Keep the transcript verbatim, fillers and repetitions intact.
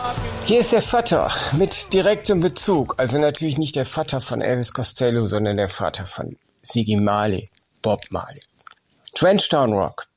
Hier ist der Vater mit direktem Bezug, also natürlich nicht der Vater von Elvis Costello, sondern der Vater von Ziggy Marley, Bob Marley. Trenchtown Rock.